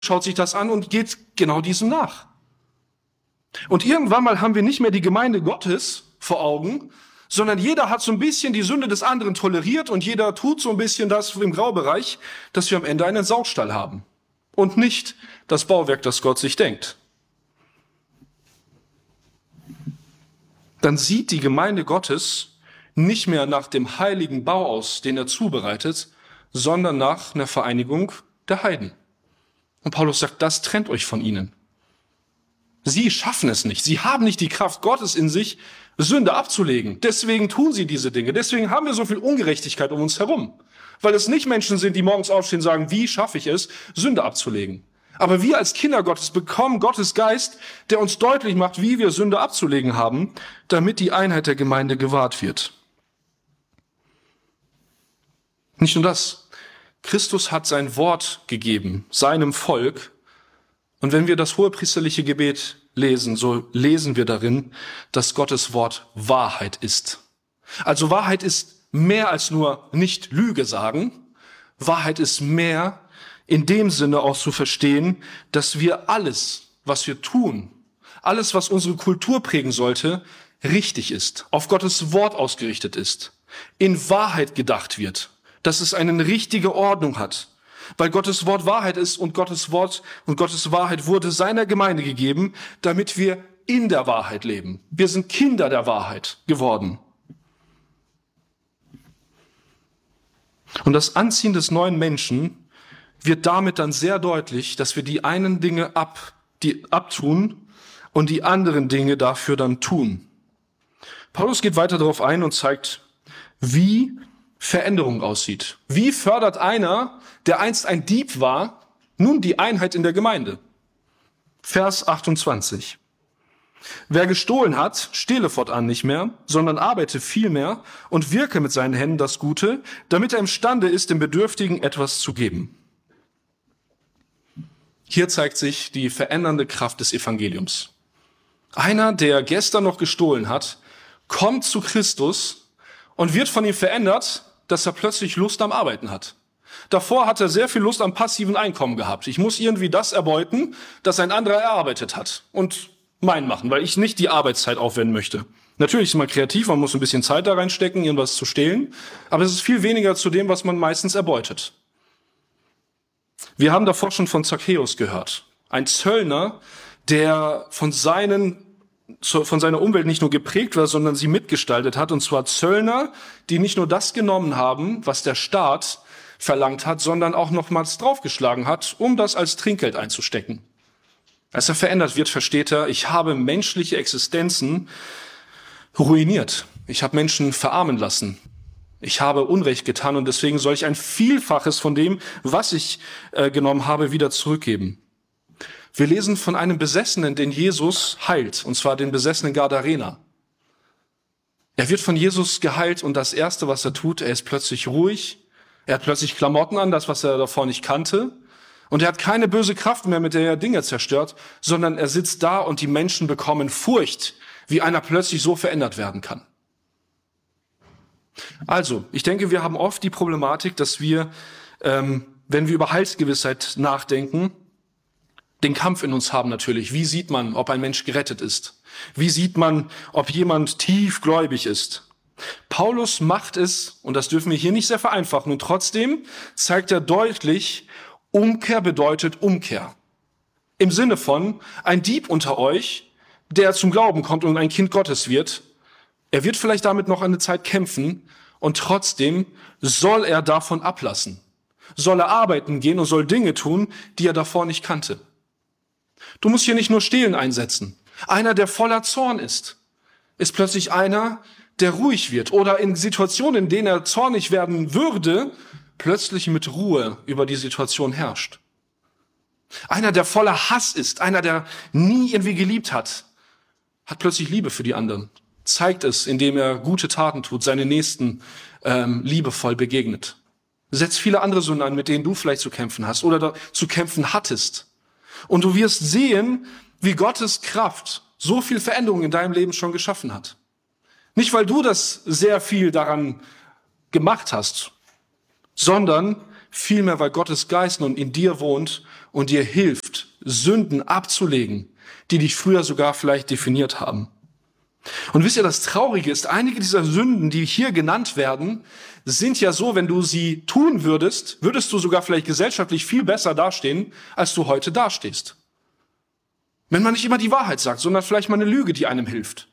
schaut sich das an und geht genau diesem nach. Und irgendwann mal haben wir nicht mehr die Gemeinde Gottes vor Augen, sondern jeder hat so ein bisschen die Sünde des anderen toleriert und jeder tut so ein bisschen das im Graubereich, dass wir am Ende einen Saustall haben und nicht das Bauwerk, das Gott sich denkt. Dann sieht die Gemeinde Gottes nicht mehr nach dem heiligen Bau aus, den er zubereitet, sondern nach einer Vereinigung der Heiden. Und Paulus sagt, das trennt euch von ihnen. Sie schaffen es nicht. Sie haben nicht die Kraft Gottes in sich, Sünde abzulegen. Deswegen tun sie diese Dinge. Deswegen haben wir so viel Ungerechtigkeit um uns herum. Weil es nicht Menschen sind, die morgens aufstehen und sagen, wie schaffe ich es, Sünde abzulegen. Aber wir als Kinder Gottes bekommen Gottes Geist, der uns deutlich macht, wie wir Sünde abzulegen haben, damit die Einheit der Gemeinde gewahrt wird. Nicht nur das. Christus hat sein Wort gegeben, seinem Volk. Und wenn wir das hohepriesterliche Gebet lesen, so lesen wir darin, dass Gottes Wort Wahrheit ist. Also Wahrheit ist mehr als nur nicht Lüge sagen. Wahrheit ist mehr in dem Sinne auch zu verstehen, dass wir alles, was wir tun, alles, was unsere Kultur prägen sollte, richtig ist, auf Gottes Wort ausgerichtet ist, in Wahrheit gedacht wird, dass es eine richtige Ordnung hat. Weil Gottes Wort Wahrheit ist und Gottes Wort und Gottes Wahrheit wurde seiner Gemeinde gegeben, damit wir in der Wahrheit leben. Wir sind Kinder der Wahrheit geworden. Und das Anziehen des neuen Menschen wird damit dann sehr deutlich, dass wir die einen Dinge abtun und die anderen Dinge dafür dann tun. Paulus geht weiter darauf ein und zeigt, wie Veränderung aussieht. Wie fördert einer, der einst ein Dieb war, nun die Einheit in der Gemeinde? Vers 28. Wer gestohlen hat, stehle fortan nicht mehr, sondern arbeite vielmehr und wirke mit seinen Händen das Gute, damit er imstande ist, dem Bedürftigen etwas zu geben. Hier zeigt sich die verändernde Kraft des Evangeliums. Einer, der gestern noch gestohlen hat, kommt zu Christus und wird von ihm verändert, dass er plötzlich Lust am Arbeiten hat. Davor hat er sehr viel Lust am passiven Einkommen gehabt. Ich muss irgendwie das erbeuten, das ein anderer erarbeitet hat und mein machen, weil ich nicht die Arbeitszeit aufwenden möchte. Natürlich ist man kreativ, man muss ein bisschen Zeit da reinstecken, irgendwas zu stehlen, aber es ist viel weniger zu dem, was man meistens erbeutet. Wir haben davor schon von Zachäus gehört. Ein Zöllner, der von seiner Umwelt nicht nur geprägt war, sondern sie mitgestaltet hat. Und zwar Zöllner, die nicht nur das genommen haben, was der Staat verlangt hat, sondern auch nochmals draufgeschlagen hat, um das als Trinkgeld einzustecken. Als er verändert wird, versteht er, ich habe menschliche Existenzen ruiniert. Ich habe Menschen verarmen lassen. Ich habe Unrecht getan und deswegen soll ich ein Vielfaches von dem, was ich genommen habe, wieder zurückgeben. Wir lesen von einem Besessenen, den Jesus heilt, und zwar den besessenen Gadarener. Er wird von Jesus geheilt und das Erste, was er tut, er ist plötzlich ruhig, er hat plötzlich Klamotten an, das, was er davor nicht kannte, und er hat keine böse Kraft mehr, mit der er Dinge zerstört, sondern er sitzt da und die Menschen bekommen Furcht, wie einer plötzlich so verändert werden kann. Also, ich denke, wir haben oft die Problematik, dass wir, wenn wir über Heilsgewissheit nachdenken, den Kampf in uns haben natürlich. Wie sieht man, ob ein Mensch gerettet ist? Wie sieht man, ob jemand tiefgläubig ist? Paulus macht es, und das dürfen wir hier nicht sehr vereinfachen, und trotzdem zeigt er deutlich, Umkehr bedeutet Umkehr. Im Sinne von, ein Dieb unter euch, der zum Glauben kommt und ein Kind Gottes wird, er wird vielleicht damit noch eine Zeit kämpfen und trotzdem soll er davon ablassen. Soll er arbeiten gehen und soll Dinge tun, die er davor nicht kannte. Du musst hier nicht nur Stehlen einsetzen. Einer, der voller Zorn ist plötzlich einer, der ruhig wird oder in Situationen, in denen er zornig werden würde, plötzlich mit Ruhe über die Situation herrscht. Einer, der voller Hass ist, einer, der nie irgendwie geliebt hat plötzlich Liebe für die anderen. Zeigt es, indem er gute Taten tut, seine Nächsten liebevoll begegnet. Setzt viele andere Sünden an, mit denen du vielleicht zu kämpfen hast oder zu kämpfen hattest. Und du wirst sehen, wie Gottes Kraft so viel Veränderung in deinem Leben schon geschaffen hat. Nicht, weil du das sehr viel daran gemacht hast, sondern vielmehr weil Gottes Geist nun in dir wohnt und dir hilft, Sünden abzulegen, die dich früher sogar vielleicht definiert haben. Und wisst ihr, das Traurige ist, einige dieser Sünden, die hier genannt werden, sind ja so, wenn du sie tun würdest, würdest du sogar vielleicht gesellschaftlich viel besser dastehen, als du heute dastehst. Wenn man nicht immer die Wahrheit sagt, sondern vielleicht mal eine Lüge, die einem hilft.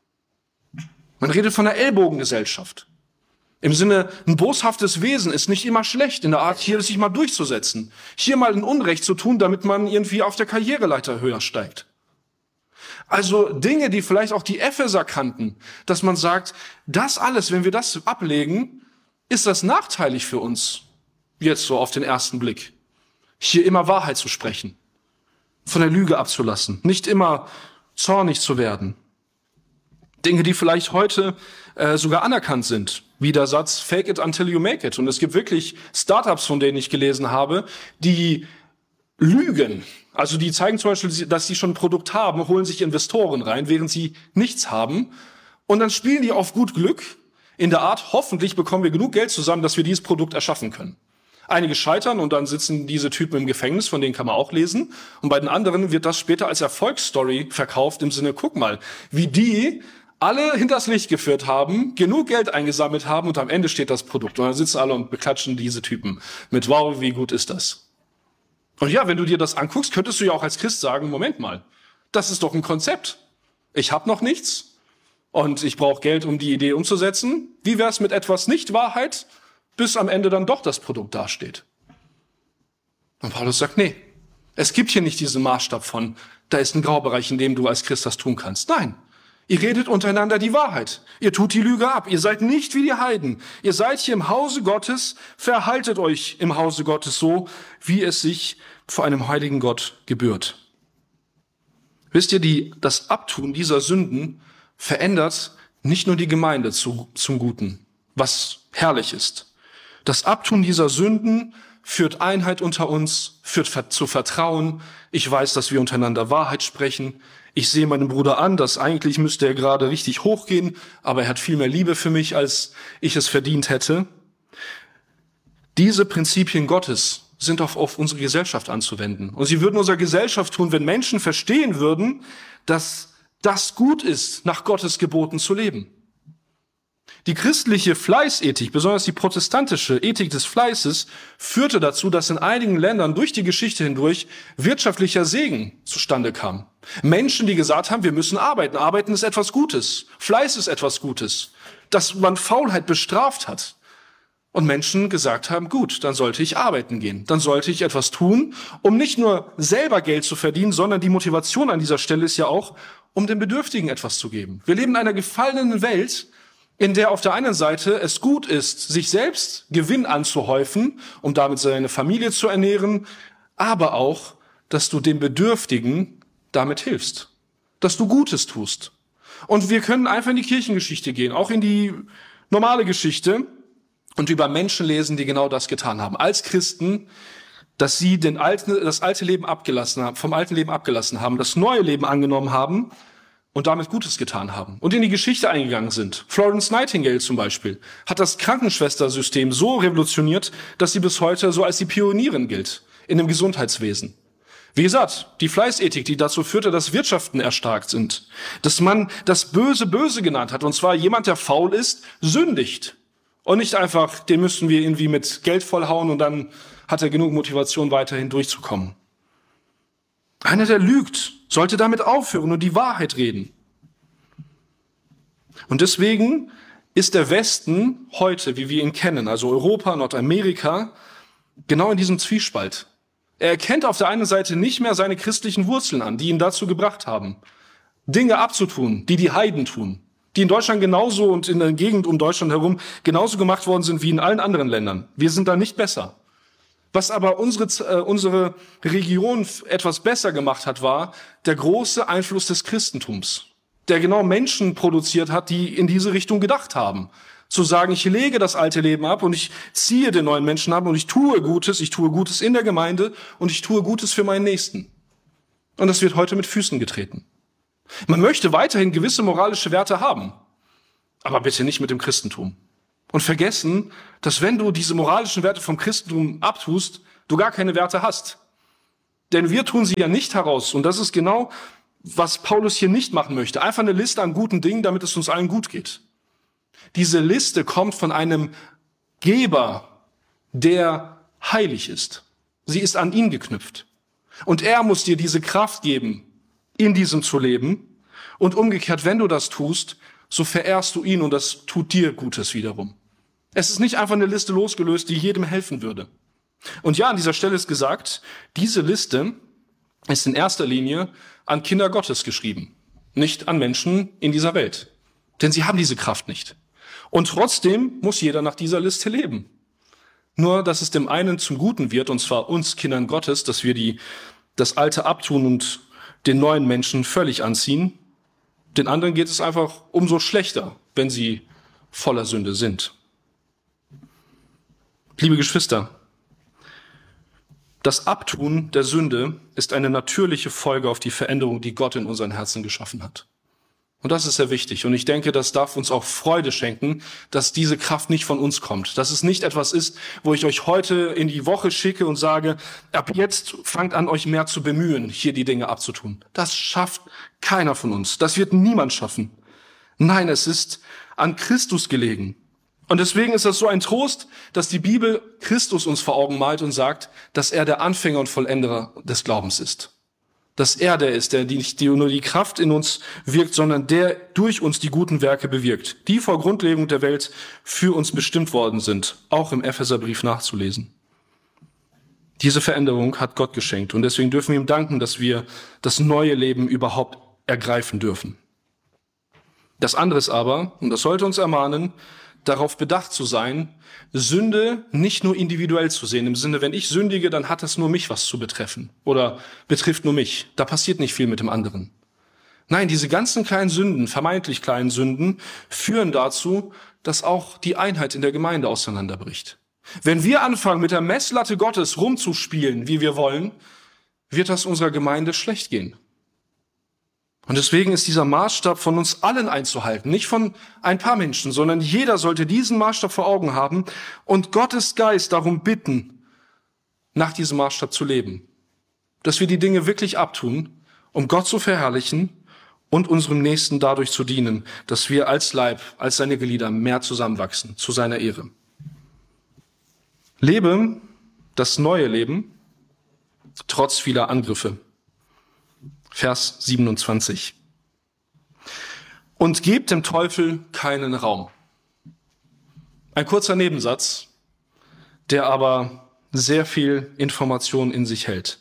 Man redet von einer Ellbogengesellschaft. Im Sinne, ein boshaftes Wesen ist nicht immer schlecht, in der Art, hier sich mal durchzusetzen. Hier mal ein Unrecht zu tun, damit man irgendwie auf der Karriereleiter höher steigt. Also Dinge, die vielleicht auch die Epheser kannten, dass man sagt, das alles, wenn wir das ablegen, ist das nachteilig für uns, jetzt so auf den ersten Blick. Hier immer Wahrheit zu sprechen, von der Lüge abzulassen, nicht immer zornig zu werden. Dinge, die vielleicht heute sogar anerkannt sind, wie der Satz "Fake it until you make it". Und es gibt wirklich Startups, von denen ich gelesen habe, die lügen. Also die zeigen zum Beispiel, dass sie schon ein Produkt haben, holen sich Investoren rein, während sie nichts haben. Und dann spielen die auf gut Glück in der Art, hoffentlich bekommen wir genug Geld zusammen, dass wir dieses Produkt erschaffen können. Einige scheitern und dann sitzen diese Typen im Gefängnis, von denen kann man auch lesen. Und bei den anderen wird das später als Erfolgsstory verkauft im Sinne, guck mal, wie die alle hinters Licht geführt haben, genug Geld eingesammelt haben und am Ende steht das Produkt. Und dann sitzen alle und beklatschen diese Typen mit, wow, wie gut ist das? Und ja, wenn du dir das anguckst, könntest du ja auch als Christ sagen, Moment mal, das ist doch ein Konzept. Ich habe noch nichts und ich brauche Geld, um die Idee umzusetzen. Wie wär's mit etwas Nicht-Wahrheit, bis am Ende dann doch das Produkt dasteht? Und Paulus sagt, nee, es gibt hier nicht diesen Maßstab von, da ist ein Graubereich, in dem du als Christ das tun kannst. Nein, ihr redet untereinander die Wahrheit. Ihr tut die Lüge ab. Ihr seid nicht wie die Heiden. Ihr seid hier im Hause Gottes. Verhaltet euch im Hause Gottes so, wie es sich vor einem heiligen Gott gebührt. Wisst ihr, das Abtun dieser Sünden verändert nicht nur die Gemeinde zum Guten, was herrlich ist. Das Abtun dieser Sünden führt Einheit unter uns, führt zu Vertrauen. Ich weiß, dass wir untereinander Wahrheit sprechen. Ich sehe meinen Bruder an, dass eigentlich müsste er gerade richtig hochgehen, aber er hat viel mehr Liebe für mich, als ich es verdient hätte. Diese Prinzipien Gottes sind auch auf unsere Gesellschaft anzuwenden. Und sie würden unserer Gesellschaft tun, wenn Menschen verstehen würden, dass das gut ist, nach Gottes Geboten zu leben. Die christliche Fleißethik, besonders die protestantische Ethik des Fleißes, führte dazu, dass in einigen Ländern durch die Geschichte hindurch wirtschaftlicher Segen zustande kam. Menschen, die gesagt haben, wir müssen arbeiten. Arbeiten ist etwas Gutes. Fleiß ist etwas Gutes. Dass man Faulheit bestraft hat. Und Menschen gesagt haben, gut, dann sollte ich arbeiten gehen. Dann sollte ich etwas tun, um nicht nur selber Geld zu verdienen, sondern die Motivation an dieser Stelle ist ja auch, um den Bedürftigen etwas zu geben. Wir leben in einer gefallenen Welt, in der auf der einen Seite es gut ist, sich selbst Gewinn anzuhäufen, um damit seine Familie zu ernähren, aber auch, dass du den Bedürftigen damit hilfst, dass du Gutes tust. Und wir können einfach in die Kirchengeschichte gehen, auch in die normale Geschichte und über Menschen lesen, die genau das getan haben. Als Christen, dass sie das alte Leben abgelassen haben, vom alten Leben abgelassen haben, das neue Leben angenommen haben, und damit Gutes getan haben und in die Geschichte eingegangen sind. Florence Nightingale zum Beispiel hat das Krankenschwestersystem so revolutioniert, dass sie bis heute so als die Pionierin gilt in dem Gesundheitswesen. Wie gesagt, die Fleißethik, die dazu führte, dass Wirtschaften erstarkt sind, dass man das Böse böse genannt hat, und zwar jemand, der faul ist, sündigt. Und nicht einfach, den müssten wir irgendwie mit Geld vollhauen und dann hat er genug Motivation, weiterhin durchzukommen. Einer, der lügt, sollte damit aufhören und die Wahrheit reden. Und deswegen ist der Westen heute, wie wir ihn kennen, also Europa, Nordamerika, genau in diesem Zwiespalt. Er erkennt auf der einen Seite nicht mehr seine christlichen Wurzeln an, die ihn dazu gebracht haben, Dinge abzutun, die die Heiden tun, die in Deutschland genauso und in der Gegend um Deutschland herum genauso gemacht worden sind wie in allen anderen Ländern. Wir sind da nicht besser. Was aber unsere Region etwas besser gemacht hat, war der große Einfluss des Christentums, der genau Menschen produziert hat, die in diese Richtung gedacht haben. Zu sagen, ich lege das alte Leben ab und ich ziehe den neuen Menschen ab und ich tue Gutes in der Gemeinde und ich tue Gutes für meinen Nächsten. Und das wird heute mit Füßen getreten. Man möchte weiterhin gewisse moralische Werte haben, aber bitte nicht mit dem Christentum. und vergessen, dass wenn du diese moralischen Werte vom Christentum abtust, du gar keine Werte hast. Denn wir tun sie ja nicht heraus. Und das ist genau, was Paulus hier nicht machen möchte. Einfach eine Liste an guten Dingen, damit es uns allen gut geht. Diese Liste kommt von einem Geber, der heilig ist. Sie ist an ihn geknüpft. Und er muss dir diese Kraft geben, in diesem zu leben. Und umgekehrt, wenn du das tust, so verehrst du ihn und das tut dir Gutes wiederum. Es ist nicht einfach eine Liste losgelöst, die jedem helfen würde. Und ja, an dieser Stelle ist gesagt, diese Liste ist in erster Linie an Kinder Gottes geschrieben, nicht an Menschen in dieser Welt. Denn sie haben diese Kraft nicht. Und trotzdem muss jeder nach dieser Liste leben. Nur, dass es dem einen zum Guten wird, und zwar uns Kindern Gottes, dass wir das Alte abtun und den neuen Menschen völlig anziehen. Den anderen geht es einfach umso schlechter, wenn sie voller Sünde sind. Liebe Geschwister, das Abtun der Sünde ist eine natürliche Folge auf die Veränderung, die Gott in unseren Herzen geschaffen hat. Und das ist sehr wichtig. Und ich denke, das darf uns auch Freude schenken, dass diese Kraft nicht von uns kommt. Dass es nicht etwas ist, wo ich euch heute in die Woche schicke und sage, ab jetzt fangt an, euch mehr zu bemühen, hier die Dinge abzutun. Das schafft keiner von uns. Das wird niemand schaffen. Nein, es ist an Christus gelegen. Und deswegen ist das so ein Trost, dass die Bibel Christus uns vor Augen malt und sagt, dass er der Anfänger und Vollenderer des Glaubens ist. Dass er der ist, der nicht nur die Kraft in uns wirkt, sondern der durch uns die guten Werke bewirkt, die vor Grundlegung der Welt für uns bestimmt worden sind, auch im Epheserbrief nachzulesen. Diese Veränderung hat Gott geschenkt und deswegen dürfen wir ihm danken, dass wir das neue Leben überhaupt ergreifen dürfen. Das andere ist aber, und das sollte uns ermahnen, darauf bedacht zu sein, Sünde nicht nur individuell zu sehen. Im Sinne, wenn ich sündige, dann hat das nur mich was zu betreffen oder betrifft nur mich. Da passiert nicht viel mit dem anderen. Nein, diese ganzen kleinen Sünden, vermeintlich kleinen Sünden, führen dazu, dass auch die Einheit in der Gemeinde auseinanderbricht. Wenn wir anfangen, mit der Messlatte Gottes rumzuspielen, wie wir wollen, wird das unserer Gemeinde schlecht gehen. Und deswegen ist dieser Maßstab von uns allen einzuhalten, nicht von ein paar Menschen, sondern jeder sollte diesen Maßstab vor Augen haben und Gottes Geist darum bitten, nach diesem Maßstab zu leben. Dass wir die Dinge wirklich abtun, um Gott zu verherrlichen und unserem Nächsten dadurch zu dienen, dass wir als Leib, als seine Glieder mehr zusammenwachsen, zu seiner Ehre. Lebe das neue Leben, trotz vieler Angriffe. Vers 27. Und gebt dem Teufel keinen Raum. Ein kurzer Nebensatz, der aber sehr viel Information in sich hält.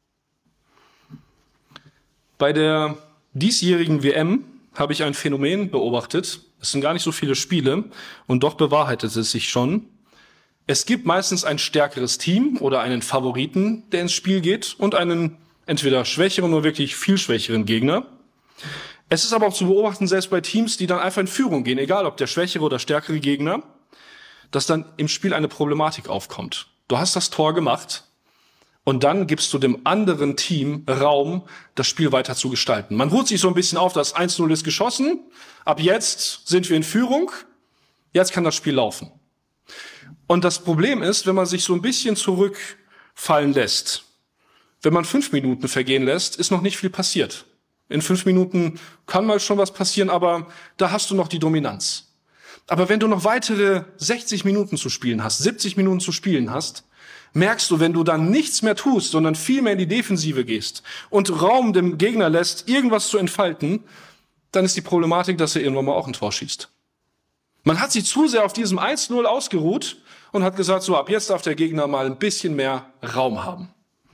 Bei der diesjährigen WM habe ich ein Phänomen beobachtet. Es sind gar nicht so viele Spiele und doch bewahrheitet es sich schon. Es gibt meistens ein stärkeres Team oder einen Favoriten, der ins Spiel geht und einen entweder schwächeren oder wirklich viel schwächeren Gegner. Es ist aber auch zu beobachten, selbst bei Teams, die dann einfach in Führung gehen, egal ob der schwächere oder stärkere Gegner, dass dann im Spiel eine Problematik aufkommt. Du hast das Tor gemacht und dann gibst du dem anderen Team Raum, das Spiel weiter zu gestalten. Man ruht sich so ein bisschen auf, das 1-0 ist geschossen, ab jetzt sind wir in Führung, jetzt kann das Spiel laufen. Und das Problem ist, wenn man sich so ein bisschen zurückfallen lässt, wenn man 5 Minuten vergehen lässt, ist noch nicht viel passiert. In 5 Minuten kann mal schon was passieren, aber da hast du noch die Dominanz. Aber wenn du noch weitere 60 Minuten zu spielen hast, 70 Minuten zu spielen hast, merkst du, wenn du dann nichts mehr tust, sondern viel mehr in die Defensive gehst und Raum dem Gegner lässt, irgendwas zu entfalten, dann ist die Problematik, dass er irgendwann mal auch ein Tor schießt. Man hat sich zu sehr auf diesem 1-0 ausgeruht und hat gesagt, so ab jetzt darf der Gegner mal ein bisschen mehr Raum haben.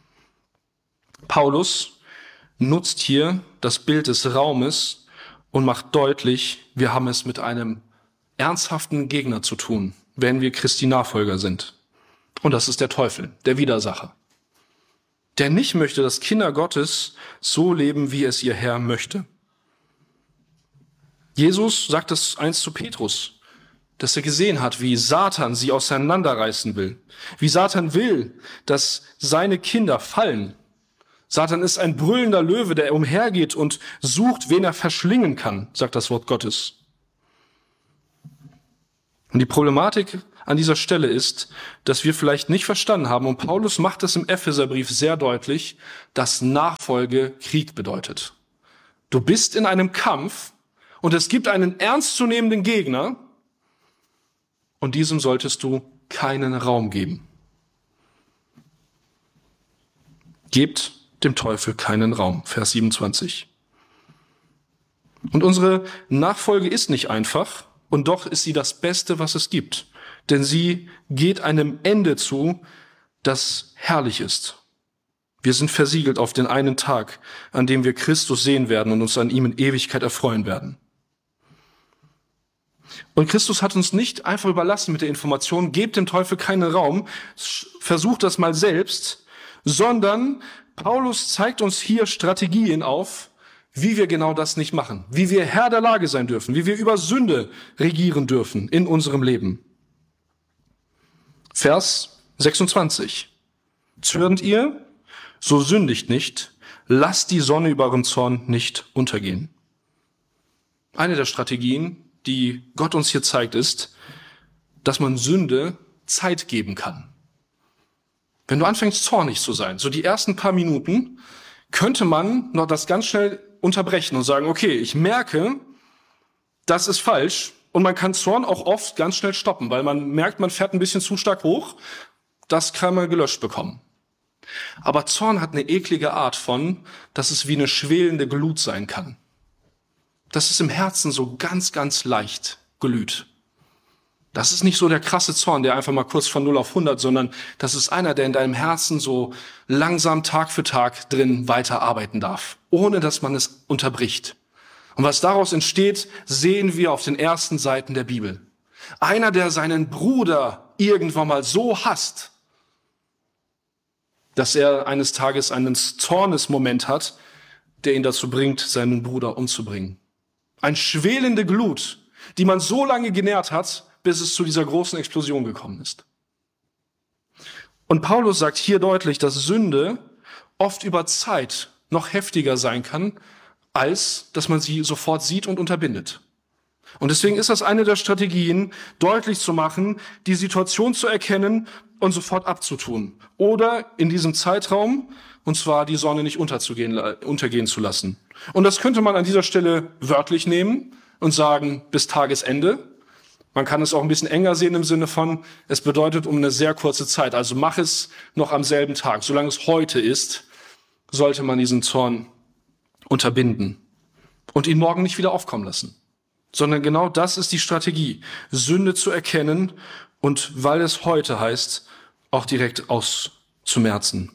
Paulus nutzt hier das Bild des Raumes und macht deutlich, wir haben es mit einem ernsthaften Gegner zu tun, wenn wir Christi Nachfolger sind. Und das ist der Teufel, der Widersacher, der nicht möchte, dass Kinder Gottes so leben, wie es ihr Herr möchte. Jesus sagt es einst zu Petrus, dass er gesehen hat, wie Satan sie auseinanderreißen will, wie Satan will, dass seine Kinder fallen. Satan ist ein brüllender Löwe, der umhergeht und sucht, wen er verschlingen kann, sagt das Wort Gottes. Und die Problematik an dieser Stelle ist, dass wir vielleicht nicht verstanden haben, und Paulus macht es im Epheserbrief sehr deutlich, dass Nachfolge Krieg bedeutet. Du bist in einem Kampf und es gibt einen ernstzunehmenden Gegner und diesem solltest du keinen Raum geben. Gebt dem Teufel keinen Raum, Vers 27. Und unsere Nachfolge ist nicht einfach, und doch ist sie das Beste, was es gibt. Denn sie geht einem Ende zu, das herrlich ist. Wir sind versiegelt auf den einen Tag, an dem wir Christus sehen werden und uns an ihm in Ewigkeit erfreuen werden. Und Christus hat uns nicht einfach überlassen mit der Information, gebt dem Teufel keinen Raum, versucht das mal selbst, sondern Paulus zeigt uns hier Strategien auf, wie wir genau das nicht machen, wie wir Herr der Lage sein dürfen, wie wir über Sünde regieren dürfen in unserem Leben. Vers 26. Zürnt ihr, so sündigt nicht, lasst die Sonne über eurem Zorn nicht untergehen. Eine der Strategien, die Gott uns hier zeigt, ist, dass man Sünde Zeit geben kann. Wenn du anfängst, zornig zu sein, so die ersten paar Minuten, könnte man noch das ganz schnell unterbrechen und sagen, okay, ich merke, das ist falsch, und man kann Zorn auch oft ganz schnell stoppen, weil man merkt, man fährt ein bisschen zu stark hoch, das kann man gelöscht bekommen. Aber Zorn hat eine eklige Art von, dass es wie eine schwelende Glut sein kann. Das ist im Herzen so ganz, ganz leicht glüht. Das ist nicht so der krasse Zorn, der einfach mal kurz von 0 auf 100, sondern das ist einer, der in deinem Herzen so langsam Tag für Tag drin weiterarbeiten darf, ohne dass man es unterbricht. Und was daraus entsteht, sehen wir auf den ersten Seiten der Bibel. Einer, der seinen Bruder irgendwann mal so hasst, dass er eines Tages einen Zornesmoment hat, der ihn dazu bringt, seinen Bruder umzubringen. Eine schwelende Glut, die man so lange genährt hat, bis es zu dieser großen Explosion gekommen ist. Und Paulus sagt hier deutlich, dass Sünde oft über Zeit noch heftiger sein kann, als dass man sie sofort sieht und unterbindet. Und deswegen ist das eine der Strategien, deutlich zu machen, die Situation zu erkennen und sofort abzutun. Oder in diesem Zeitraum, und zwar die Sonne nicht untergehen zu lassen. Und das könnte man an dieser Stelle wörtlich nehmen und sagen, bis Tagesende. Man kann es auch ein bisschen enger sehen im Sinne von, es bedeutet um eine sehr kurze Zeit. Also mach es noch am selben Tag. Solange es heute ist, sollte man diesen Zorn unterbinden und ihn morgen nicht wieder aufkommen lassen. Sondern genau das ist die Strategie, Sünde zu erkennen und, weil es heute heißt, auch direkt auszumerzen.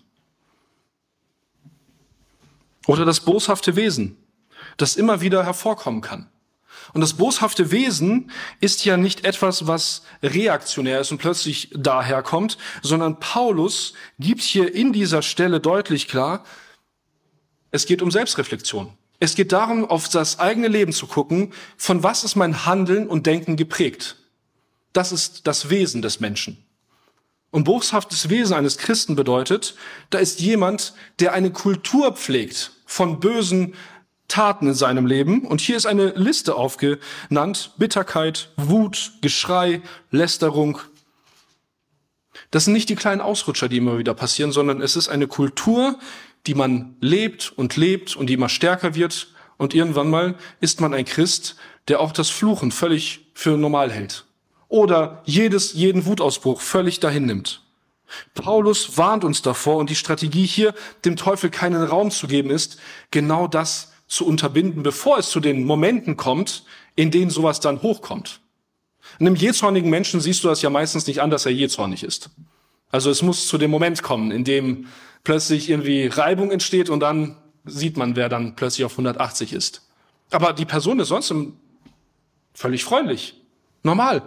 Oder das boshafte Wesen, das immer wieder hervorkommen kann. Und das boshafte Wesen ist ja nicht etwas, was reaktionär ist und plötzlich daherkommt, sondern Paulus gibt hier in dieser Stelle deutlich klar, es geht um Selbstreflexion. Es geht darum, auf das eigene Leben zu gucken, von was ist mein Handeln und Denken geprägt. Das ist das Wesen des Menschen. Und boshaftes Wesen eines Christen bedeutet, da ist jemand, der eine Kultur pflegt von bösen Taten in seinem Leben. Und hier ist eine Liste aufgenannt: Bitterkeit, Wut, Geschrei, Lästerung. Das sind nicht die kleinen Ausrutscher, die immer wieder passieren, sondern es ist eine Kultur, die man lebt und die immer stärker wird. Und irgendwann mal ist man ein Christ, der auch das Fluchen völlig für normal hält. Oder jeden Wutausbruch völlig dahin nimmt. Paulus warnt uns davor, und die Strategie hier, dem Teufel keinen Raum zu geben, ist, genau das zu unterbinden, bevor es zu den Momenten kommt, in denen sowas dann hochkommt. Einem jähzornigen Menschen siehst du das ja meistens nicht an, dass er jähzornig ist. Also es muss zu dem Moment kommen, in dem plötzlich irgendwie Reibung entsteht und dann sieht man, wer dann plötzlich auf 180 ist. Aber die Person ist sonst völlig freundlich, normal.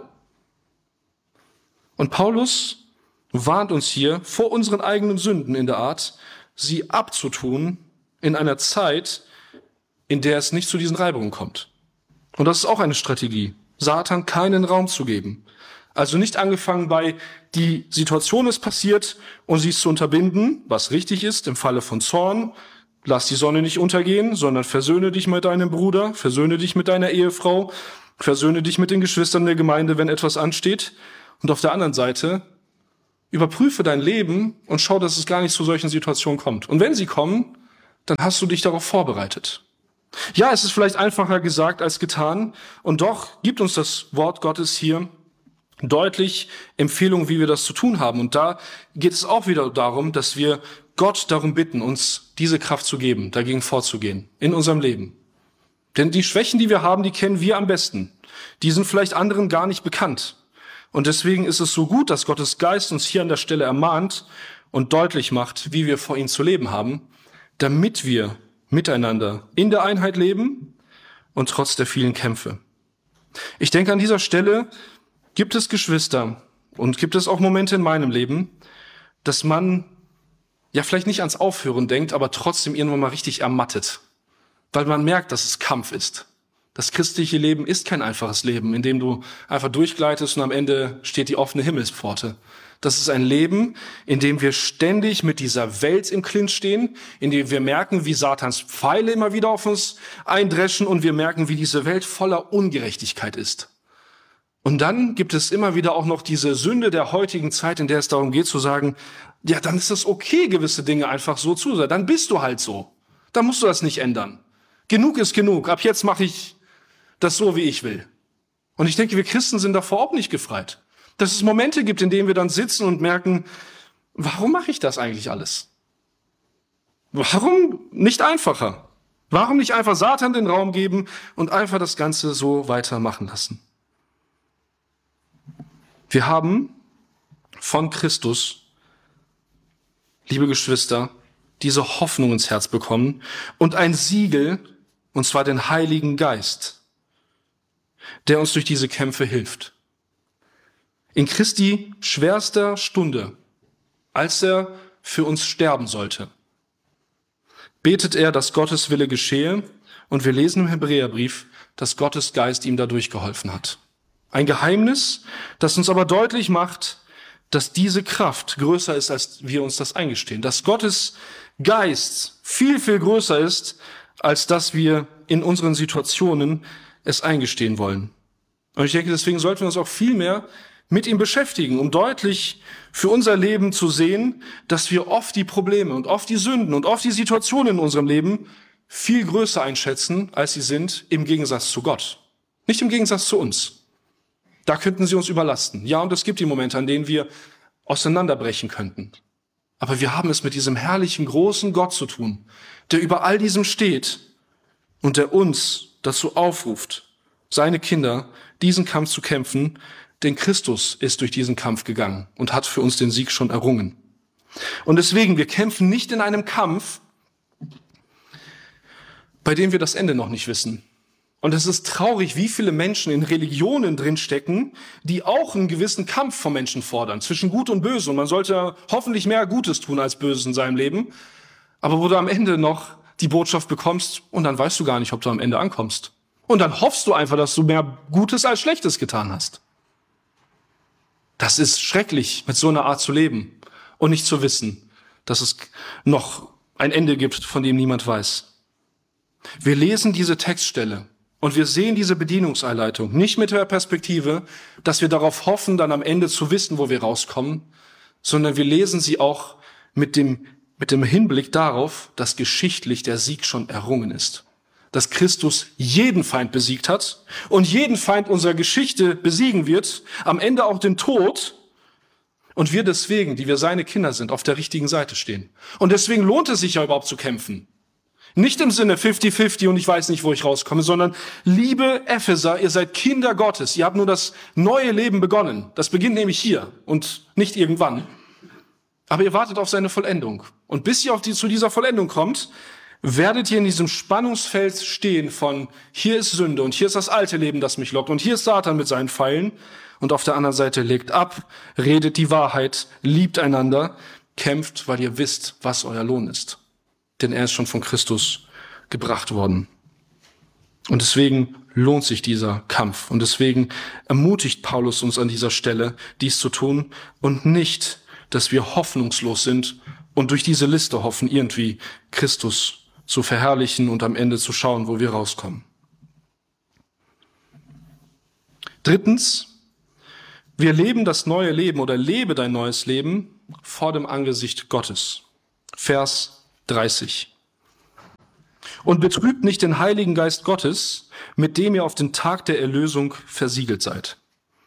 Und Paulus warnt uns hier vor unseren eigenen Sünden in der Art, sie abzutun in einer Zeit, in der es nicht zu diesen Reibungen kommt. Und das ist auch eine Strategie, Satan keinen Raum zu geben. Also nicht angefangen bei, die Situation ist passiert und sie ist zu unterbinden, was richtig ist im Falle von Zorn. Lass die Sonne nicht untergehen, sondern versöhne dich mit deinem Bruder, versöhne dich mit deiner Ehefrau. Versöhne dich mit den Geschwistern der Gemeinde, wenn etwas ansteht. Und auf der anderen Seite, überprüfe dein Leben und schau, dass es gar nicht zu solchen Situationen kommt. Und wenn sie kommen, dann hast du dich darauf vorbereitet. Ja, es ist vielleicht einfacher gesagt als getan. Und doch gibt uns das Wort Gottes hier deutlich Empfehlungen, wie wir das zu tun haben. Und da geht es auch wieder darum, dass wir Gott darum bitten, uns diese Kraft zu geben, dagegen vorzugehen, in unserem Leben. Denn die Schwächen, die wir haben, die kennen wir am besten. Die sind vielleicht anderen gar nicht bekannt. Und deswegen ist es so gut, dass Gottes Geist uns hier an der Stelle ermahnt und deutlich macht, wie wir vor ihm zu leben haben, damit wir miteinander in der Einheit leben und trotz der vielen Kämpfe. Ich denke, an dieser Stelle gibt es Geschwister und gibt es auch Momente in meinem Leben, dass man ja vielleicht nicht ans Aufhören denkt, aber trotzdem irgendwann mal richtig ermattet, weil man merkt, dass es Kampf ist. Das christliche Leben ist kein einfaches Leben, in dem du einfach durchgleitest und am Ende steht die offene Himmelspforte. Das ist ein Leben, in dem wir ständig mit dieser Welt im Clinch stehen, in dem wir merken, wie Satans Pfeile immer wieder auf uns eindreschen und wir merken, wie diese Welt voller Ungerechtigkeit ist. Und dann gibt es immer wieder auch noch diese Sünde der heutigen Zeit, in der es darum geht zu sagen, ja, dann ist es okay, gewisse Dinge einfach so zu sein. Dann bist du halt so. Dann musst du das nicht ändern. Genug ist genug. Ab jetzt mache ich das so, wie ich will. Und ich denke, wir Christen sind davor auch nicht gefreit. Dass es Momente gibt, in denen wir dann sitzen und merken, warum mache ich das eigentlich alles? Warum nicht einfacher? Warum nicht einfach Satan den Raum geben und einfach das Ganze so weitermachen lassen? Wir haben von Christus, liebe Geschwister, diese Hoffnung ins Herz bekommen und ein Siegel, und zwar den Heiligen Geist, der uns durch diese Kämpfe hilft. In Christi schwerster Stunde, als er für uns sterben sollte, betet er, dass Gottes Wille geschehe, und wir lesen im Hebräerbrief, dass Gottes Geist ihm dadurch geholfen hat. Ein Geheimnis, das uns aber deutlich macht, dass diese Kraft größer ist, als wir uns das eingestehen. Dass Gottes Geist viel, viel größer ist, als dass wir in unseren Situationen es eingestehen wollen. Und ich denke, deswegen sollten wir uns auch viel mehr mit ihm beschäftigen, um deutlich für unser Leben zu sehen, dass wir oft die Probleme und oft die Sünden und oft die Situationen in unserem Leben viel größer einschätzen, als sie sind, im Gegensatz zu Gott. Nicht im Gegensatz zu uns. Da könnten sie uns überlasten. Ja, und es gibt die Momente, an denen wir auseinanderbrechen könnten. Aber wir haben es mit diesem herrlichen, großen Gott zu tun, der über all diesem steht und der uns dazu aufruft, seine Kinder, diesen Kampf zu kämpfen, denn Christus ist durch diesen Kampf gegangen und hat für uns den Sieg schon errungen. Und deswegen, wir kämpfen nicht in einem Kampf, bei dem wir das Ende noch nicht wissen. Und es ist traurig, wie viele Menschen in Religionen drinstecken, die auch einen gewissen Kampf vom Menschen fordern, zwischen Gut und Böse. Und man sollte hoffentlich mehr Gutes tun als Böses in seinem Leben. Aber wo du am Ende noch die Botschaft bekommst und dann weißt du gar nicht, ob du am Ende ankommst. Und dann hoffst du einfach, dass du mehr Gutes als Schlechtes getan hast. Das ist schrecklich, mit so einer Art zu leben und nicht zu wissen, dass es noch ein Ende gibt, von dem niemand weiß. Wir lesen diese Textstelle und wir sehen diese Bedienungseinleitung nicht mit der Perspektive, dass wir darauf hoffen, dann am Ende zu wissen, wo wir rauskommen, sondern wir lesen sie auch mit dem Hinblick darauf, dass geschichtlich der Sieg schon errungen ist. Dass Christus jeden Feind besiegt hat und jeden Feind unserer Geschichte besiegen wird, am Ende auch den Tod, und wir deswegen, die wir seine Kinder sind, auf der richtigen Seite stehen. Und deswegen lohnt es sich ja überhaupt zu kämpfen. Nicht im Sinne 50-50 und ich weiß nicht, wo ich rauskomme, sondern liebe Epheser, ihr seid Kinder Gottes. Ihr habt nur das neue Leben begonnen. Das beginnt nämlich hier und nicht irgendwann. Aber ihr wartet auf seine Vollendung. Und bis ihr zu dieser Vollendung kommt, werdet ihr in diesem Spannungsfeld stehen von hier ist Sünde und hier ist das alte Leben, das mich lockt und hier ist Satan mit seinen Pfeilen und auf der anderen Seite legt ab, redet die Wahrheit, liebt einander, kämpft, weil ihr wisst, was euer Lohn ist. Denn er ist schon von Christus gebracht worden. Und deswegen lohnt sich dieser Kampf. Und deswegen ermutigt Paulus uns an dieser Stelle, dies zu tun und nicht, dass wir hoffnungslos sind und durch diese Liste hoffen, irgendwie Christus zu verherrlichen und am Ende zu schauen, wo wir rauskommen. Drittens, wir leben das neue Leben oder lebe dein neues Leben vor dem Angesicht Gottes. Vers 30. Und betrübt nicht den Heiligen Geist Gottes, mit dem ihr auf den Tag der Erlösung versiegelt seid.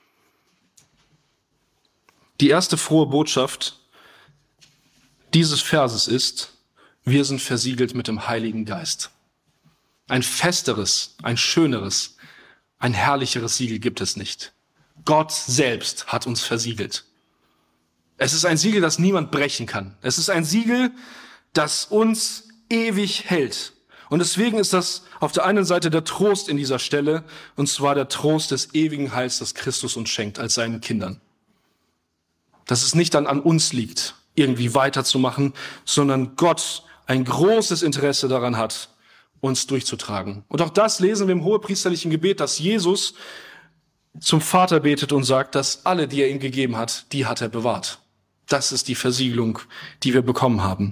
Die erste frohe Botschaft dieses Verses ist, wir sind versiegelt mit dem Heiligen Geist. Ein festeres, ein schöneres, ein herrlicheres Siegel gibt es nicht. Gott selbst hat uns versiegelt. Es ist ein Siegel, das niemand brechen kann. Es ist ein Siegel, das uns ewig hält. Und deswegen ist das auf der einen Seite der Trost in dieser Stelle, und zwar der Trost des ewigen Heils, das Christus uns schenkt als seinen Kindern. Dass es nicht dann an uns liegt, irgendwie weiterzumachen, sondern Gott ein großes Interesse daran hat, uns durchzutragen. Und auch das lesen wir im hohepriesterlichen Gebet, dass Jesus zum Vater betet und sagt, dass alle, die er ihm gegeben hat, die hat er bewahrt. Das ist die Versiegelung, die wir bekommen haben.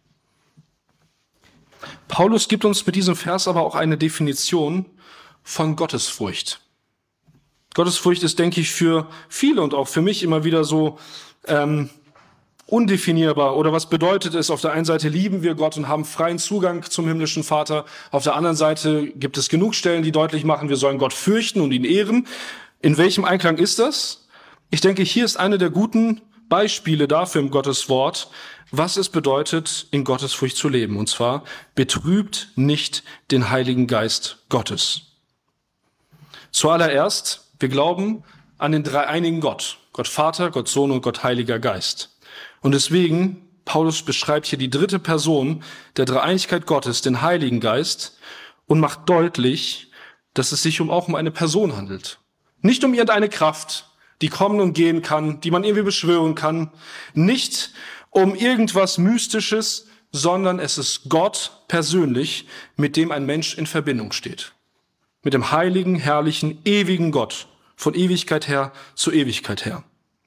Paulus gibt uns mit diesem Vers aber auch eine Definition von Gottesfurcht. Gottesfurcht ist, denke ich, für viele und auch für mich immer wieder so undefinierbar. Oder was bedeutet es? Auf der einen Seite lieben wir Gott und haben freien Zugang zum himmlischen Vater. Auf der anderen Seite gibt es genug Stellen, die deutlich machen, wir sollen Gott fürchten und ihn ehren. In welchem Einklang ist das? Ich denke, hier ist eine der guten Beispiele dafür im Gottes Wort, was es bedeutet, in Gottesfurcht zu leben. Und zwar, betrübt nicht den Heiligen Geist Gottes. Zuallererst, wir glauben an den dreieinigen Gott. Gott Vater, Gott Sohn und Gott Heiliger Geist. Und deswegen, Paulus beschreibt hier die dritte Person der Dreieinigkeit Gottes, den Heiligen Geist, und macht deutlich, dass es sich auch um eine Person handelt. Nicht um irgendeine Kraft, die kommen und gehen kann, die man irgendwie beschwören kann. Nicht um irgendwas Mystisches, sondern es ist Gott persönlich, mit dem ein Mensch in Verbindung steht. Mit dem heiligen, herrlichen, ewigen Gott, von Ewigkeit her zu Ewigkeit her.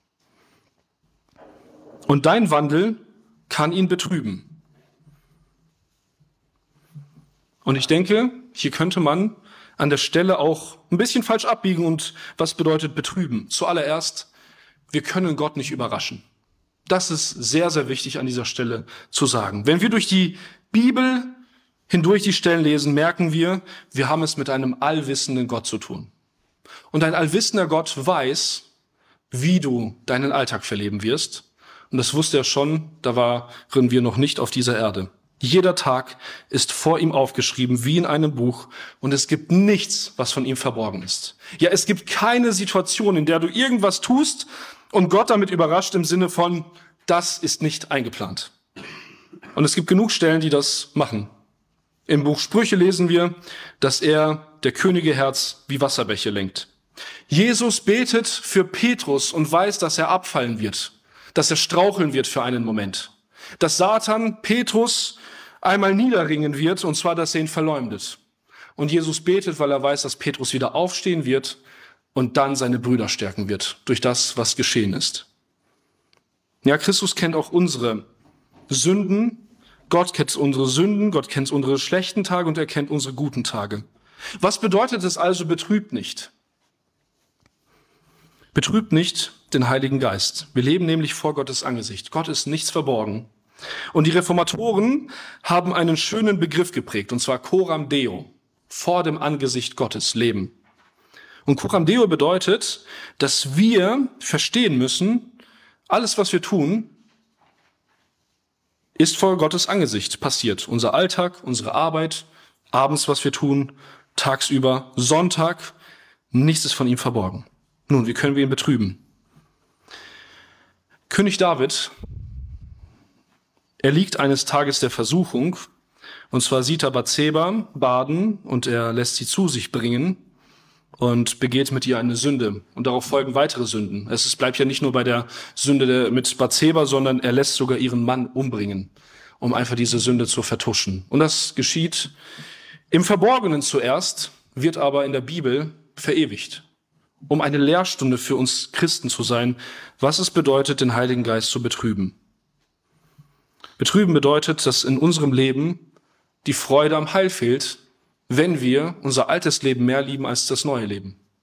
Und dein Wandel kann ihn betrüben. Und ich denke, hier könnte man an der Stelle auch ein bisschen falsch abbiegen. Und was bedeutet betrüben? Zuallererst, wir können Gott nicht überraschen. Das ist sehr, sehr wichtig an dieser Stelle zu sagen. Wenn wir durch die Bibel hindurch die Stellen lesen, merken wir, wir haben es mit einem allwissenden Gott zu tun. Und ein allwissender Gott weiß, wie du deinen Alltag verleben wirst. Und das wusste er schon, da waren wir noch nicht auf dieser Erde. Jeder Tag ist vor ihm aufgeschrieben, wie in einem Buch. Und es gibt nichts, was von ihm verborgen ist. Ja, es gibt keine Situation, in der du irgendwas tust und Gott damit überrascht im Sinne von, das ist nicht eingeplant. Und es gibt genug Stellen, die das machen. Im Buch Sprüche lesen wir, dass er der Könige Herz wie Wasserbäche lenkt. Jesus betet für Petrus und weiß, dass er abfallen wird, dass er straucheln wird für einen Moment, dass Satan Petrus einmal niederringen wird, und zwar, dass er ihn verleumdet. Und Jesus betet, weil er weiß, dass Petrus wieder aufstehen wird und dann seine Brüder stärken wird durch das, was geschehen ist. Ja, Christus kennt auch unsere Sünden. Gott kennt unsere Sünden, Gott kennt unsere schlechten Tage und er kennt unsere guten Tage. Was bedeutet es also, betrübt nicht? Betrübt nicht den Heiligen Geist. Wir leben nämlich vor Gottes Angesicht. Gott ist nichts verborgen. Und die Reformatoren haben einen schönen Begriff geprägt, und zwar Coram Deo, vor dem Angesicht Gottes leben. Und Coram Deo bedeutet, dass wir verstehen müssen, alles, was wir tun, ist vor Gottes Angesicht passiert. Unser Alltag, unsere Arbeit, abends, was wir tun, tagsüber, Sonntag, nichts ist von ihm verborgen. Nun, wie können wir ihn betrüben? König David, er liegt eines Tages der Versuchung, und zwar sieht er Bathseba baden und er lässt sie zu sich bringen und begeht mit ihr eine Sünde. Und darauf folgen weitere Sünden. Es bleibt ja nicht nur bei der Sünde mit Bathseba, sondern er lässt sogar ihren Mann umbringen, um einfach diese Sünde zu vertuschen. Und das geschieht im Verborgenen zuerst, wird aber in der Bibel verewigt, um eine Lehrstunde für uns Christen zu sein, was es bedeutet, den Heiligen Geist zu betrüben. Betrüben bedeutet, dass in unserem Leben die Freude am Heil fehlt, wenn wir unser altes Leben mehr lieben als das neue Leben.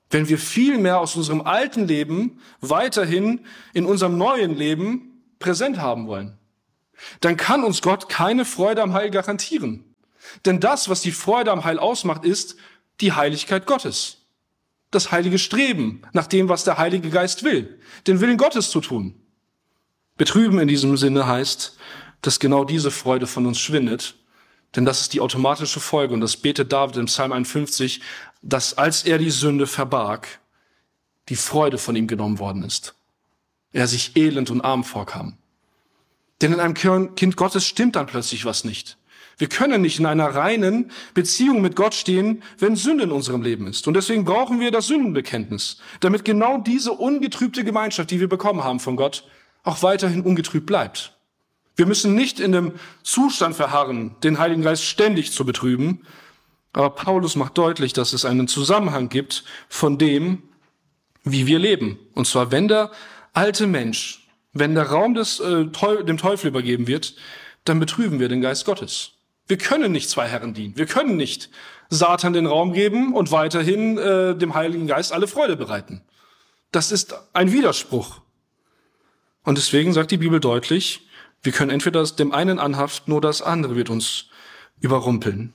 Wenn wir viel mehr aus unserem alten Leben weiterhin in unserem neuen Leben präsent haben wollen, dann kann uns Gott keine Freude am Heil garantieren. Denn das, was die Freude am Heil ausmacht, ist die Heiligkeit Gottes. Das heilige Streben nach dem, was der Heilige Geist will, den Willen Gottes zu tun. Betrüben in diesem Sinne heißt, dass genau diese Freude von uns schwindet, denn das ist die automatische Folge, und das betet David im Psalm 51, dass als er die Sünde verbarg, die Freude von ihm genommen worden ist. Er sich elend und arm vorkam. Denn in einem Kind Gottes stimmt dann plötzlich was nicht. Wir können nicht in einer reinen Beziehung mit Gott stehen, wenn Sünde in unserem Leben ist. Und deswegen brauchen wir das Sündenbekenntnis, damit genau diese ungetrübte Gemeinschaft, die wir bekommen haben von Gott, auch weiterhin ungetrübt bleibt. Wir müssen nicht in dem Zustand verharren, den Heiligen Geist ständig zu betrüben. Aber Paulus macht deutlich, dass es einen Zusammenhang gibt von dem, wie wir leben. Und zwar, wenn der alte Mensch, wenn der Raum dem Teufel übergeben wird, dann betrüben wir den Geist Gottes. Wir können nicht zwei Herren dienen. Wir können nicht Satan den Raum geben und weiterhin dem Heiligen Geist alle Freude bereiten. Das ist ein Widerspruch. Und deswegen sagt die Bibel deutlich, wir können entweder dem einen anhaften, nur das andere wird uns überrumpeln.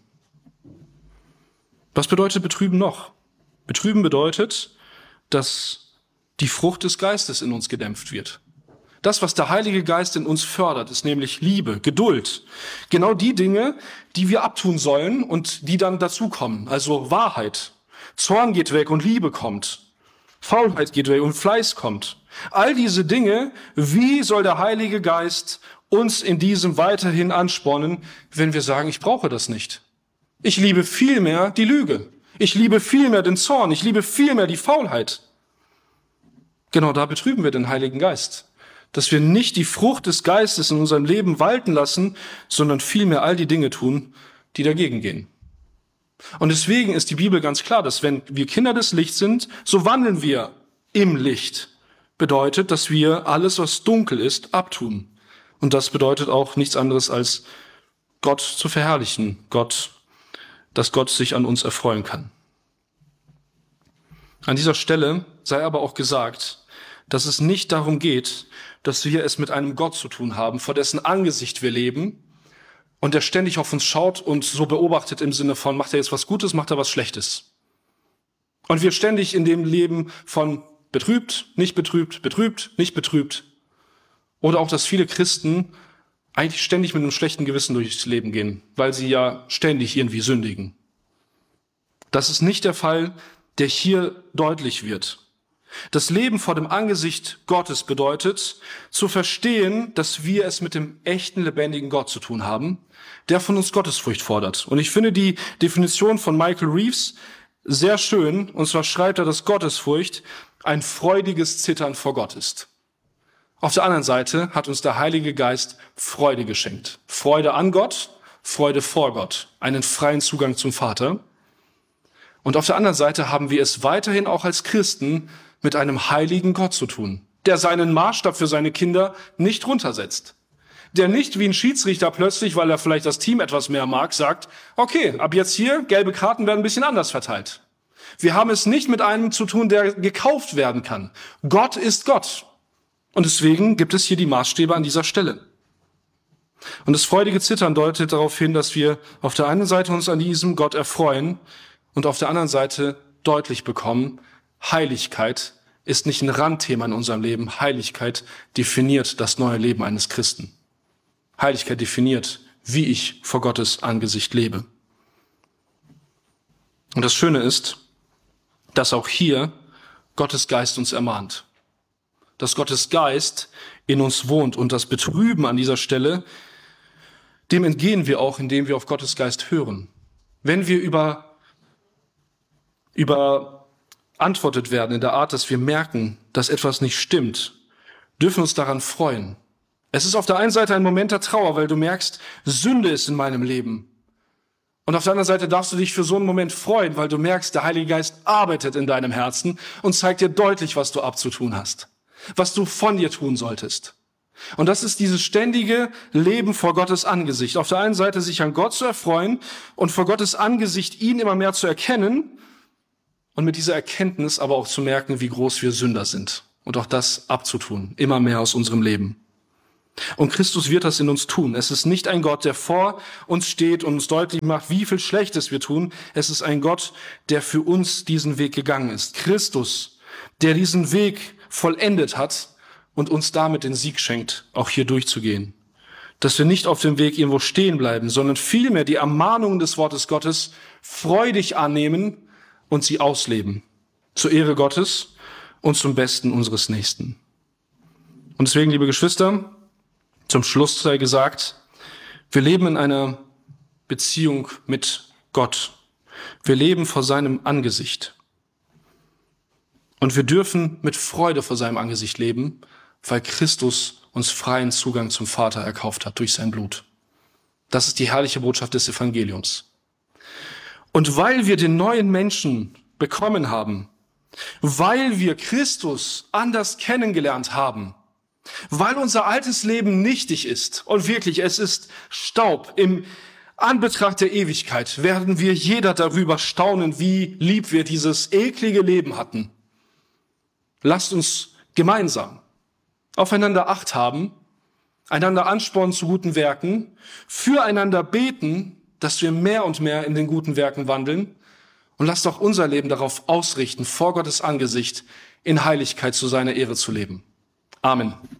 Was bedeutet Betrüben noch? Betrüben bedeutet, dass die Frucht des Geistes in uns gedämpft wird. Das, was der Heilige Geist in uns fördert, ist nämlich Liebe, Geduld. Genau die Dinge, die wir abtun sollen und die dann dazukommen. Also Wahrheit. Zorn geht weg und Liebe kommt. Faulheit geht weg und Fleiß kommt. All diese Dinge, wie soll der Heilige Geist uns in diesem weiterhin anspornen, wenn wir sagen, ich brauche das nicht? Ich liebe vielmehr die Lüge. Ich liebe vielmehr den Zorn. Ich liebe vielmehr die Faulheit. Genau da betrüben wir den Heiligen Geist. Dass wir nicht die Frucht des Geistes in unserem Leben walten lassen, sondern vielmehr all die Dinge tun, die dagegen gehen. Und deswegen ist die Bibel ganz klar, dass wenn wir Kinder des Lichts sind, so wandeln wir im Licht. Bedeutet, dass wir alles, was dunkel ist, abtun. Und das bedeutet auch nichts anderes als Gott zu verherrlichen, dass Gott sich an uns erfreuen kann. An dieser Stelle sei aber auch gesagt, dass es nicht darum geht, dass wir es mit einem Gott zu tun haben, vor dessen Angesicht wir leben und der ständig auf uns schaut und so beobachtet im Sinne von, macht er jetzt was Gutes, macht er was Schlechtes. Und wir ständig in dem Leben von betrübt, nicht betrübt, betrübt, nicht betrübt. Oder auch, dass viele Christen eigentlich ständig mit einem schlechten Gewissen durchs Leben gehen, weil sie ja ständig irgendwie sündigen. Das ist nicht der Fall, der hier deutlich wird. Das Leben vor dem Angesicht Gottes bedeutet, zu verstehen, dass wir es mit dem echten, lebendigen Gott zu tun haben, der von uns Gottesfurcht fordert. Und ich finde die Definition von Michael Reeves sehr schön. Und zwar schreibt er, dass Gottesfurcht ein freudiges Zittern vor Gott ist. Auf der anderen Seite hat uns der Heilige Geist Freude geschenkt. Freude an Gott, Freude vor Gott, einen freien Zugang zum Vater. Und auf der anderen Seite haben wir es weiterhin auch als Christen mit einem heiligen Gott zu tun, der seinen Maßstab für seine Kinder nicht runtersetzt. Der nicht wie ein Schiedsrichter plötzlich, weil er vielleicht das Team etwas mehr mag, sagt, okay, ab jetzt hier, gelbe Karten werden ein bisschen anders verteilt. Wir haben es nicht mit einem zu tun, der gekauft werden kann. Gott ist Gott. Und deswegen gibt es hier die Maßstäbe an dieser Stelle. Und das freudige Zittern deutet darauf hin, dass wir auf der einen Seite uns an diesem Gott erfreuen und auf der anderen Seite deutlich bekommen, Heiligkeit ist nicht ein Randthema in unserem Leben. Heiligkeit definiert das neue Leben eines Christen. Heiligkeit definiert, wie ich vor Gottes Angesicht lebe. Und das Schöne ist, dass auch hier Gottes Geist uns ermahnt. Dass Gottes Geist in uns wohnt und das Betrüben an dieser Stelle, dem entgehen wir auch, indem wir auf Gottes Geist hören. Wenn wir überantwortet werden in der Art, dass wir merken, dass etwas nicht stimmt, dürfen wir uns daran freuen. Es ist auf der einen Seite ein Moment der Trauer, weil du merkst, Sünde ist in meinem Leben. Und auf der anderen Seite darfst du dich für so einen Moment freuen, weil du merkst, der Heilige Geist arbeitet in deinem Herzen und zeigt dir deutlich, was du abzutun hast, was du von dir tun solltest. Und das ist dieses ständige Leben vor Gottes Angesicht. Auf der einen Seite sich an Gott zu erfreuen und vor Gottes Angesicht ihn immer mehr zu erkennen. und mit dieser Erkenntnis aber auch zu merken, wie groß wir Sünder sind und auch das abzutun, immer mehr aus unserem Leben. Und Christus wird das in uns tun. Es ist nicht ein Gott, der vor uns steht und uns deutlich macht, wie viel Schlechtes wir tun. Es ist ein Gott, der für uns diesen Weg gegangen ist. Christus, der diesen Weg vollendet hat und uns damit den Sieg schenkt, auch hier durchzugehen. Dass wir nicht auf dem Weg irgendwo stehen bleiben, sondern vielmehr die Ermahnungen des Wortes Gottes freudig annehmen und sie ausleben. Zur Ehre Gottes und zum Besten unseres Nächsten. Und deswegen, liebe Geschwister, zum Schluss sei gesagt, wir leben in einer Beziehung mit Gott. Wir leben vor seinem Angesicht. Und wir dürfen mit Freude vor seinem Angesicht leben, weil Christus uns freien Zugang zum Vater erkauft hat durch sein Blut. Das ist die herrliche Botschaft des Evangeliums. Und weil wir den neuen Menschen bekommen haben, weil wir Christus anders kennengelernt haben, weil unser altes Leben nichtig ist und wirklich, es ist Staub. Im Anbetracht der Ewigkeit werden wir jeder darüber staunen, wie lieb wir dieses eklige Leben hatten. Lasst uns gemeinsam aufeinander Acht haben, einander anspornen zu guten Werken, füreinander beten, dass wir mehr und mehr in den guten Werken wandeln und lasst auch unser Leben darauf ausrichten, vor Gottes Angesicht in Heiligkeit zu seiner Ehre zu leben. Amen.